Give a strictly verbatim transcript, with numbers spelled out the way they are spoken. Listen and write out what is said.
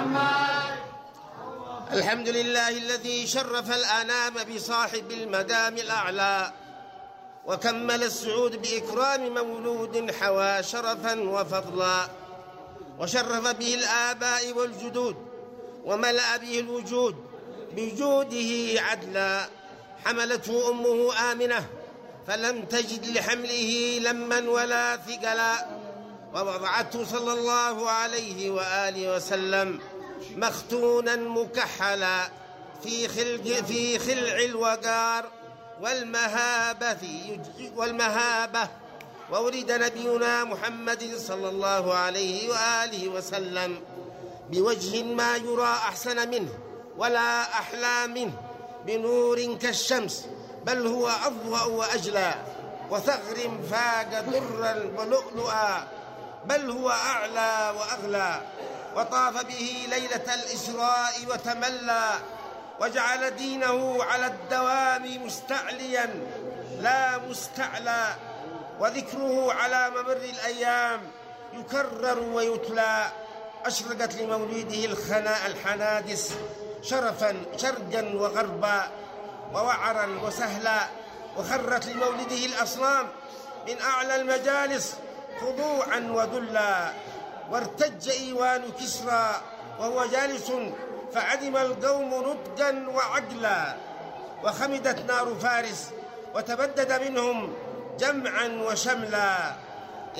الحمد لله الذي شرف الأنام بصاحب المقام الأعلى، وكمل السعود بإكرام مولود حوى شرفا وفضلا، وشرف به الآباء والجدود، وملأ به الوجود بجوده عدلا. حملته أمه آمنة فلم تجد لحمله لما ولا ثقلا، ووضعته صلى الله عليه وآله وسلم مختونا مكحلا في خلع, في خلع الوقار والمهابة, والمهابة وولد نبينا محمد صلى الله عليه وآله وسلم بوجه ما يرى أحسن منه ولا أحلى منه، بنور كالشمس بل هو أضوأ وأجلى، وثغر فاق درا ولؤلؤا بل هو أعلى وأغلى. وطاف به ليلة الإسراء وتملى، وجعل دينه على الدوام مستعليا لا مستعلى، وذكره على ممر الأيام يكرر ويتلى. أشرقت لمولده الخنا الحنادس شرفا شرقا وغربا ووعرا وسهلا، وخرت لمولده الأصنام من أعلى المجالس خضوعا وذلا. وارتج إيوان كسرى وهو جالس فعدم القوم نطقا وعقلا، وخمدت نار فارس وتبدد منهم جمعا وشملا.